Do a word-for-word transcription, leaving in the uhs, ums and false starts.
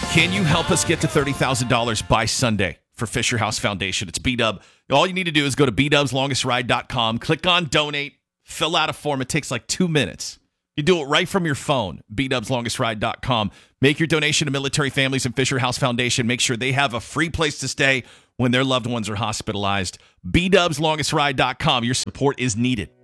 Can you help us get to thirty thousand dollars by Sunday for Fisher House Foundation? It's B-Dub. All you need to do is go to b dubs longest ride dot com, click on donate, fill out a form. It takes like two minutes. You do it right from your phone, b dubs longest ride dot com. Make your donation to military families and Fisher House Foundation. Make sure they have a free place to stay when their loved ones are hospitalized. b dubs longest ride dot com. Your support is needed.